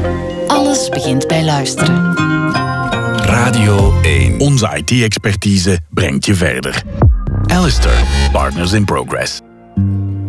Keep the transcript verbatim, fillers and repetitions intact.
Alles begint bij luisteren. Radio één. Onze I T-expertise brengt je verder. Alistair, Partners in Progress.